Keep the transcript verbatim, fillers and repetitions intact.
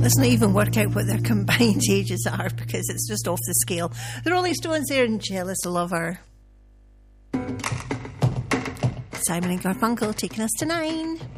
Let's not even work out what their combined ages are because it's just off the scale. The Rolling Stones there and Jealous Lover. Simon and Garfunkel taking us to nine.